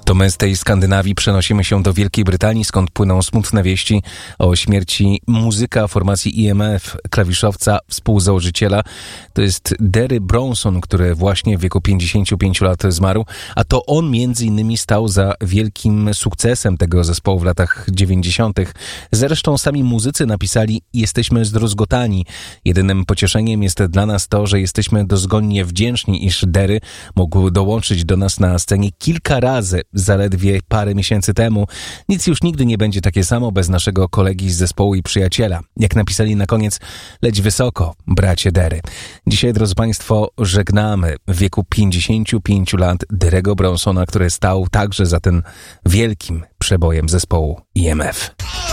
To my z tej Skandynawii przenosimy się do Wielkiej Brytanii, skąd płyną smutne wieści o śmierci muzyka formacji EMF, klawiszowca, współzałożyciela. To jest Derry Bronson, który właśnie w wieku 55 lat zmarł, a to on między innymi stał za wielkim sukcesem tego zespołu w latach 90. Zresztą sami muzycy napisali: jesteśmy zdruzgotani. Jedynym pocieszeniem jest dla nas to, że jesteśmy dozgonnie wdzięczni, iż Derry mógł dołączyć do nas na scenie kilka razy zaledwie parę miesięcy temu. Nic już nigdy nie będzie takie samo bez naszego kolegi z zespołu i przyjaciela. Jak napisali na koniec: leć wysoko, bracie Derry. Dzisiaj, drodzy Państwo, żegnamy w wieku 55 lat Derry'ego Bronsona, który stał także za tym wielkim przebojem zespołu EMF.